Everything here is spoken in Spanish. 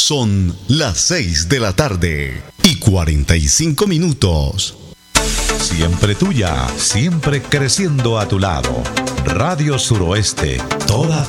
Son las 6 de la tarde y 45 minutos. Siempre tuya, siempre creciendo a tu lado. Radio Suroeste, toda